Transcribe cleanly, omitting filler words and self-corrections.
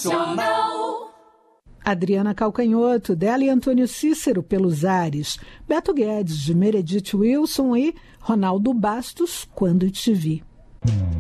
Nacional. Adriana Calcanhoto, dela e Antônio Cícero, Pelos Ares. Beto Guedes, de Meredith Wilson e Ronaldo Bastos, Quando Te Vi.